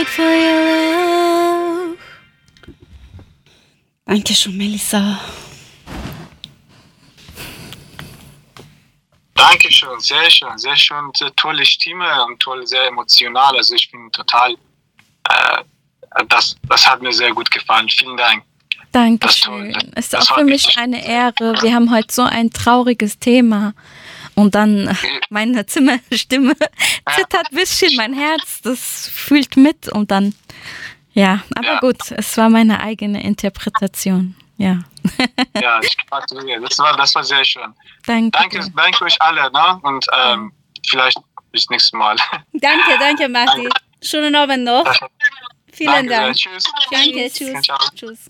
desperate for your love. Dankeschön, Melissa. Dankeschön, sehr schön, sehr schön, sehr tolle Stimme und toll, sehr emotional. Also ich bin total, das hat mir sehr gut gefallen. Vielen Dank. Dankeschön. Es ist auch für mich eine Ehre. Wir haben heute so ein trauriges Thema. Und dann meine Stimme zittert ein bisschen, mein Herz, das fühlt mit. Und dann, ja, aber gut, es war meine eigene Interpretation. Ja. Ja, ich gratuliere. Das war sehr schön. Danke euch alle, ne? Und vielleicht bis nächstes Mal. Danke, Martin. Schönen Abend noch. Vielen Dank. Tschüss. Danke, tschüss.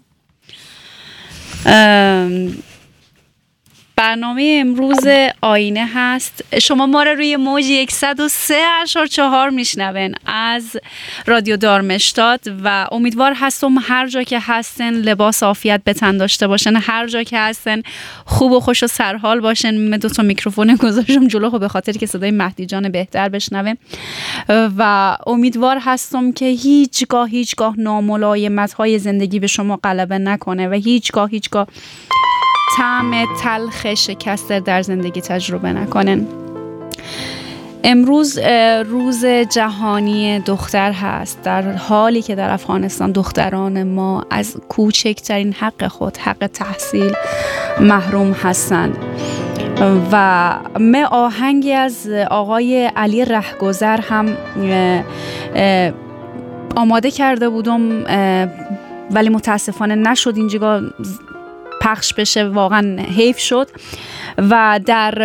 برنامه امروز آینه هست. شما ما رو روی موج 103.4 میشنون از رادیو دارمشتاد و امیدوار هستم هر جا که هستن لباس عافیت به تن داشته باشن، هر جا که هستن خوب و خوش و سرحال باشن. من 2 میکروفون گذاشتم جلو به خاطر که صدای مهدی جان بهتر بشنوه و امیدوار هستم که هیچگاه ناملایمت‌های زندگی به شما غلبه نکنه و هیچگاه طعم تلخ شکست در زندگی تجربه نکنن. امروز روز جهانی دختر هست، در حالی که در افغانستان دختران ما از کوچکترین حق خود، حق تحصیل، محروم هستند. و من آهنگی از آقای علی رهگذر هم آماده کرده بودم ولی متاسفانه نشد اینجا پخش بشه، واقعا حیف شد. و در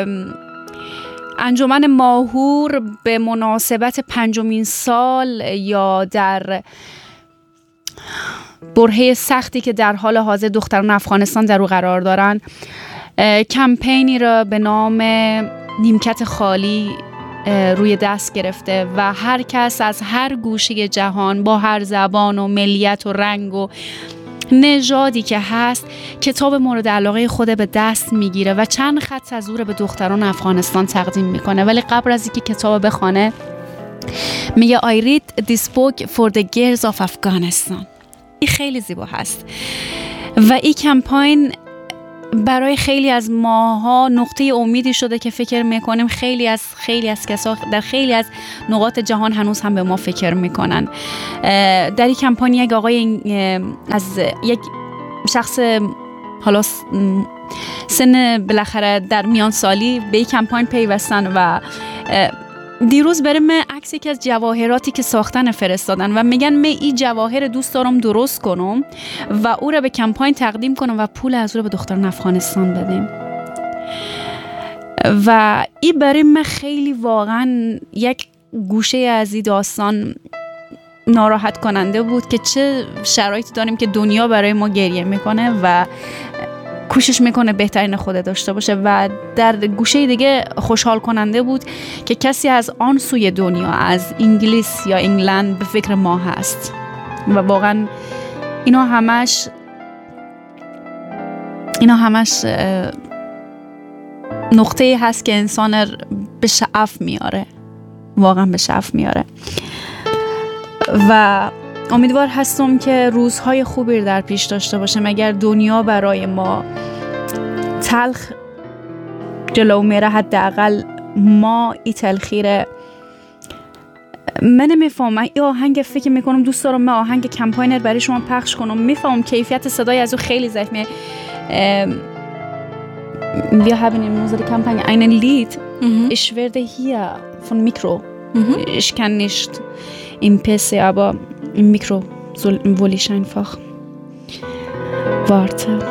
انجمن ماهور به مناسبت 5مین سال یا در برهه سختی که در حال حاضر دختران افغانستان در او قرار دارن، کمپینی را به نام نیمکت خالی روی دست گرفته و هر کس از هر گوشه جهان با هر زبان و ملیت و رنگ و نژادی که هست کتاب مورد علاقه خود به دست میگیره و چند خط از او رو به دختران افغانستان تقدیم میکنه. ولی قبل از اینکه کتاب بخونه میگه I read this book for the girls of Afghanistan. این خیلی زیبا هست و این کمپین برای خیلی از ماها نقطه امیدی شده که فکر میکنیم خیلی از کسا در خیلی از نقاط جهان هنوز هم به ما فکر میکنن. در این کمپین یک آقای از یک شخص حالا سن بالاخره در میان سالی به این کمپین پیوستن و دیروز برای من عکسی که از جواهراتی که ساختن فرستادن و میگن من این جواهر دوست دارم درست کنم و او را به کمپین تقدیم کنم و پول از او را به دختران افغانستان بدیم. و این برای من خیلی واقعا یک گوشه از این داستان ناراحت کننده بود که چه شرایطی داریم که دنیا برای ما گریه میکنه و کوشش میکنه بهترین خود داشته باشه و در گوشه دیگه خوشحال کننده بود که کسی از آن سوی دنیا، از انگلیس یا انگلند به فکر ما هست و واقعا اینا همش نقطه‌ای هست که انسان به شعف میاره، واقعا به شعف میاره و امیدوار هستم که روزهای خوبی در پیش داشته باشم. اگر دنیا برای ما تلخ جلو میره، حداقل ما این تلخیره. من نمیفهمم این آهنگ، فکر میکنم دوست دارم من آهنگ کمپاینر برای شما پخش کنم. میفهمم کیفیت صدای از او خیلی ضعیفه. Wir haben in unserer Kampagne einen Lied. Ich werde hier von Mikro. Ich kann nicht im PC, aber im Mikro will ich einfach. Warte.